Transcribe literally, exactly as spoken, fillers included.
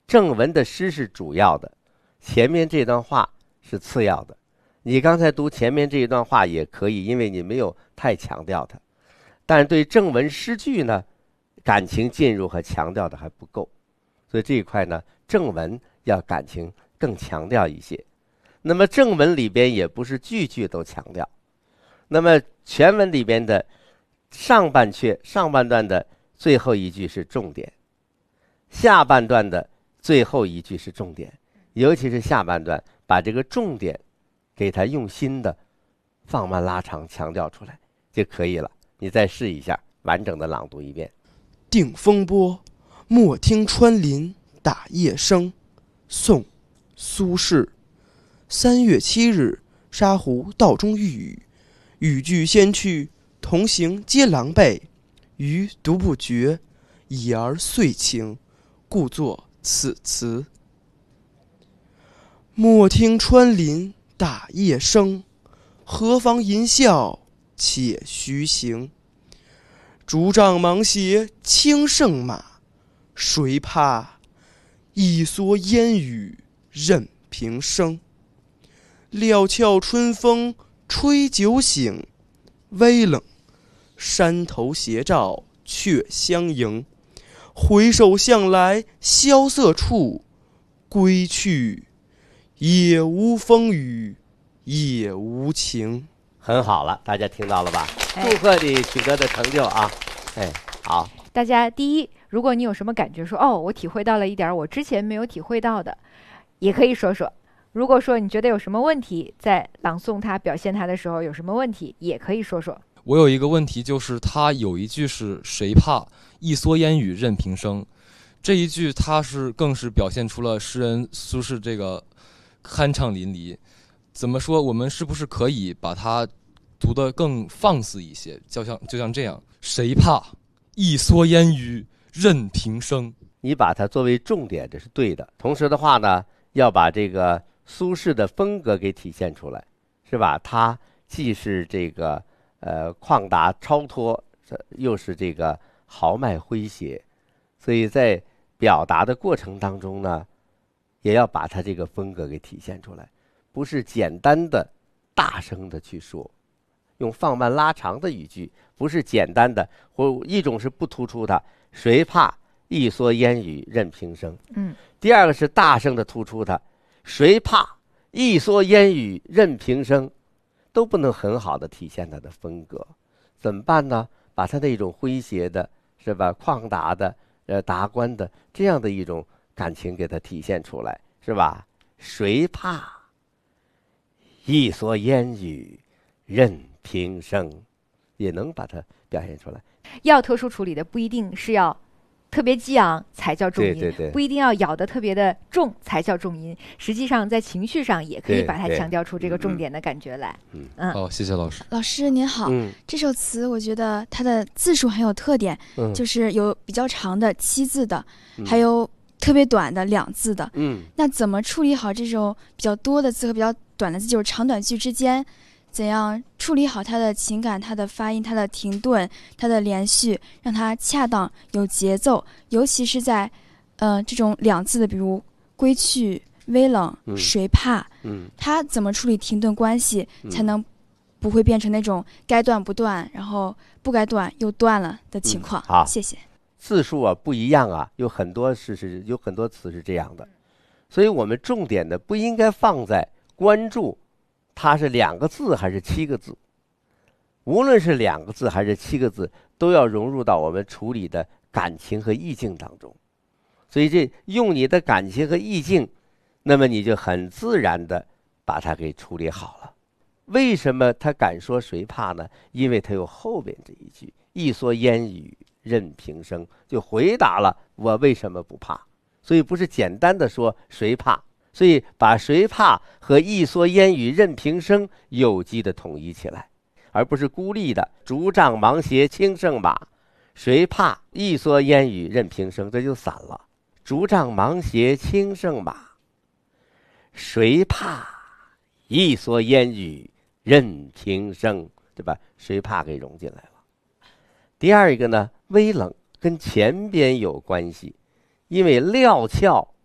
正文的诗是主要的，前面这段话是次要的。你刚才读前面这一段话也可以，因为你没有太强调它。但是对正文诗句呢，感情进入和强调的还不够，所以这一块呢，正文要感情更强调一些。那么正文里边也不是句句都强调，那么全文里边的上半阙上半段的最后一句是重点，下半段的最后一句是重点，尤其是下半段把这个重点给它用心的放慢拉长强调出来就可以了。你再试一下完整的朗读一遍。 定风波，莫听穿林打叶声。宋·苏轼。三月七日，沙湖道中遇雨，雨具先去，同行皆狼狈。余独不觉，已而遂晴，故作此词。莫听穿林打叶声，何妨吟啸且徐行。竹杖芒鞋轻胜马，谁怕？一蓑烟雨任平生。料峭春风吹酒醒，微冷山头斜照却相迎。回首向来萧瑟处，归去也无风雨也无晴。 很好了，大家听到了吧？祝贺你取得的成就啊！哎，好。 大家第一，如果你有什么感觉说，哦，我体会到了一点我之前没有体会到的，也可以说说。如果说你觉得有什么问题，在朗诵它、表现它的时候有什么问题，也可以说说。 我有一个问题，就是他有一句是谁怕一蓑烟雨任平生，这一句它是更是表现出了诗人苏轼这个酣畅淋漓。怎么说？我们是不是可以把它读得更放肆一些？就像就像这样，谁怕一蓑烟雨任平生。 你把它作为重点，这是对的。同时的话呢，要把这个苏轼的风格给体现出来，是吧？他既是这个呃旷达超脱，又是这个豪迈诙谐，所以在表达的过程当中呢，也要把他这个风格给体现出来，不是简单的大声的去说，用放慢拉长的语句，不是简单的，或一种是不突出它，谁怕一蓑烟雨任平生。 嗯， 第二个是大声的突出它，谁怕一蓑烟雨任平生，都不能很好的体现它的风格。怎么办呢？把它的一种诙谐的，是吧？旷达的，呃，达观的这样的一种感情给它体现出来，是吧？谁怕一蓑烟雨任平生，也能把它表现出来。 要特殊处理的不一定是要特别激昂才叫重音， 对对对， 不一定要咬得特别的重才叫重音。实际上在情绪上也可以把它强调出这个重点的感觉来。 嗯， 嗯， 好、哦，谢谢老师。 老师您好、 嗯， 这首词我觉得它的字数很有特点、 嗯、 就是有比较长的七字的、嗯、还有特别短的两字的。 嗯， 那怎么处理好这种比较多的字和比较短的字，就是长短句之间怎样处理好它的情感、它的发音、它的停顿、它的连续，让它恰当有节奏，尤其是在呃这种两字的，比如归去、微冷、 嗯、 谁怕， 嗯， 它怎么处理停顿关系、 嗯、 才能不会变成那种该断不断，然后不该断又断了的情况？ 嗯、好， 谢谢。 字数啊不一样啊，有很多是是有很多词是这样的，所以我们重点的不应该放在关注它是两个字还是七个字，无论是两个字还是七个字，都要融入到我们处理的感情和意境当中。所以这用你的感情和意境，那么你就很自然的把它给处理好了。为什么他敢说谁怕呢？因为他有后边这一句一蓑烟雨任平生，就回答了我为什么不怕。所以不是简单的说谁怕，所以把谁怕和一蓑烟雨任平生有机的统一起来，而不是孤立的竹杖芒鞋轻胜马，谁怕一蓑烟雨任平生，这就散了。竹杖芒鞋轻胜马，谁怕一蓑烟雨任平生，对吧？谁怕给融进来了。第二一个呢，微冷跟前边有关系，因为料峭